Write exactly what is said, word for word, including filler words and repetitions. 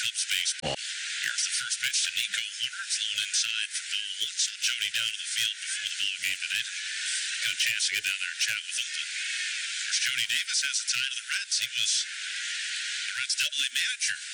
Cubs baseball. Here's the first pitch to Nico Hoerner. Thrown inside for ball one. So Jody down to the field before the ball game today. Got a chance to get down there and chat with him. Of course, Jody Davis has a tie to the Reds. He was the Reds' double A manager